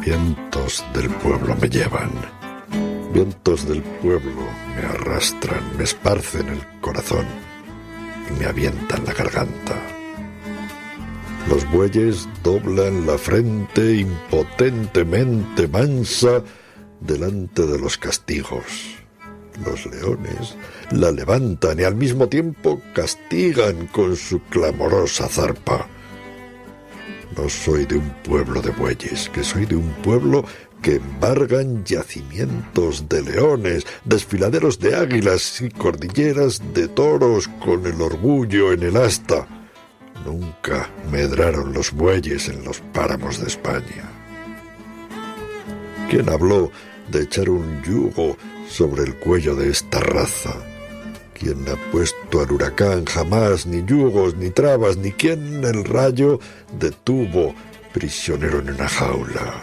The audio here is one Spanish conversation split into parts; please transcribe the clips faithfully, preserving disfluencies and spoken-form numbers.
Vientos del pueblo me llevan, vientos del pueblo me arrastran, me esparcen el corazón y me avientan la garganta. Los bueyes doblan la frente impotentemente mansa delante de los castigos. Los leones la levantan y al mismo tiempo castigan con su clamorosa zarpa. No soy de un pueblo de bueyes, que soy de un pueblo que embargan yacimientos de leones, desfiladeros de águilas y cordilleras de toros con el orgullo en el asta. Nunca medraron los bueyes en los páramos de España. ¿Quién habló de echar un yugo sobre el cuello de esta raza? ¿Quién ha puesto al huracán jamás ni yugos ni trabas? Ni quién el rayo detuvo prisionero en una jaula?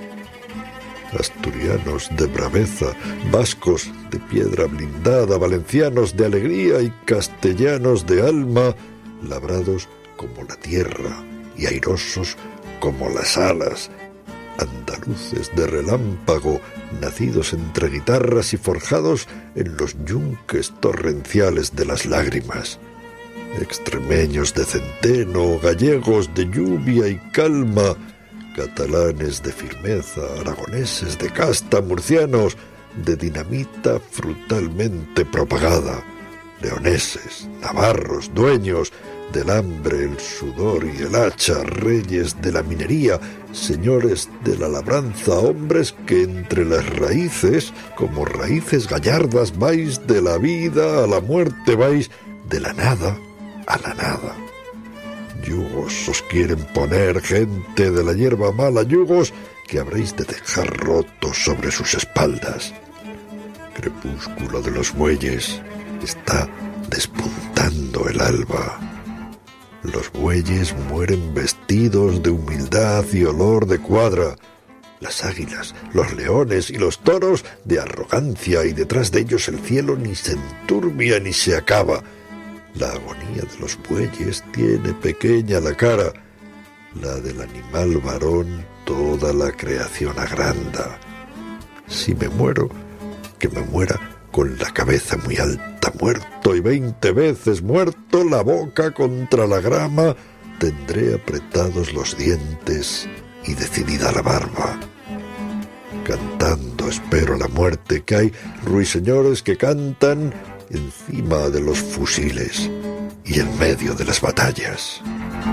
Asturianos de braveza, vascos de piedra blindada, valencianos de alegría y castellanos de alma, labrados como la tierra y airosos como las alas, andaluces de relámpago, nacidos entre guitarras y forjados en los yunques torrenciales de las lágrimas, extremeños de centeno, gallegos de lluvia y calma, catalanes de firmeza, aragoneses de casta, murcianos de dinamita frutalmente propagada, leoneses, navarros, dueños del hambre, el sudor y el hacha, reyes de la minería, señores de la labranza, hombres que entre las raíces, como raíces gallardas, vais de la vida a la muerte, vais de la nada a la nada. Yugos os quieren poner, gente de la hierba mala, yugos que habréis de dejar rotos sobre sus espaldas. Crepúsculo de los bueyes, está despuntando el alba. Los bueyes mueren vestidos de humildad y olor de cuadra. Las águilas, los leones y los toros de arrogancia, y detrás de ellos el cielo ni se enturbia ni se acaba. La agonía de los bueyes tiene pequeña la cara, la del animal varón toda la creación agranda. Si me muero, que me muera con la cabeza muy alta, muerto y veinte veces muerto, la boca contra la grama, tendré apretados los dientes y decidida la barba. Cantando espero la muerte, que hay ruiseñores que cantan encima de los fusiles y en medio de las batallas.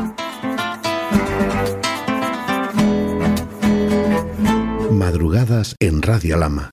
Madrugadas en Radio Alhama.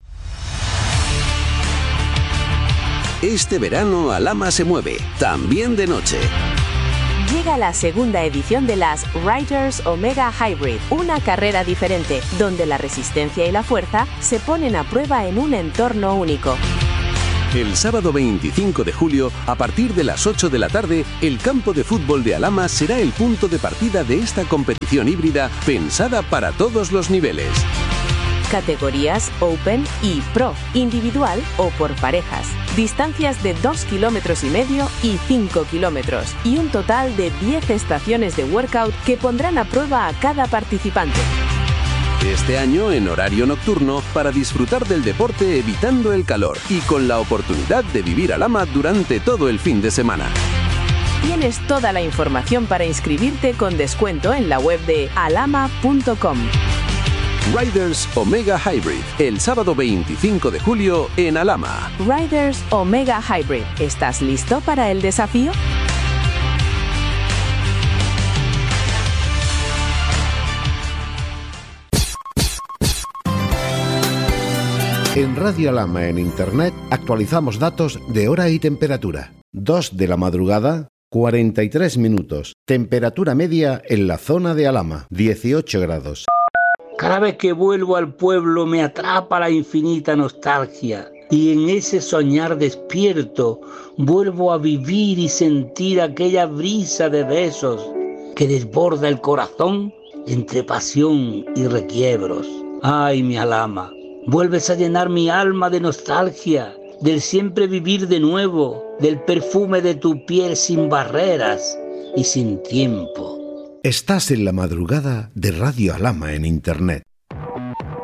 Este verano Alhama se mueve, también de noche. Llega la segunda edición de las Riders Omega Hybrid, una carrera diferente, donde la resistencia y la fuerza se ponen a prueba en un entorno único. El sábado veinticinco de julio, a partir de las ocho de la tarde, el campo de fútbol de Alhama será el punto de partida de esta competición híbrida pensada para todos los niveles. Categorías Open y Pro, individual o por parejas. Distancias de dos kilómetros y medio y cinco kilómetros. Y un total de diez estaciones de workout que pondrán a prueba a cada participante. Este año en horario nocturno para disfrutar del deporte evitando el calor y con la oportunidad de vivir Alhama durante todo el fin de semana. Tienes toda la información para inscribirte con descuento en la web de alhama punto com. Riders Omega Hybrid, el sábado veinticinco de julio en Alhama. Riders Omega Hybrid, ¿estás listo para el desafío? En Radio Alhama en Internet actualizamos datos de hora y temperatura. dos de la madrugada, cuarenta y tres minutos. Temperatura media en la zona de Alhama, dieciocho grados. Cada vez que vuelvo al pueblo me atrapa la infinita nostalgia y en ese soñar despierto vuelvo a vivir y sentir aquella brisa de besos que desborda el corazón entre pasión y requiebros. Ay, mi Alhama, vuelves a llenar mi alma de nostalgia, del siempre vivir de nuevo, del perfume de tu piel sin barreras y sin tiempo. Estás en la madrugada de Radio Alhama en Internet.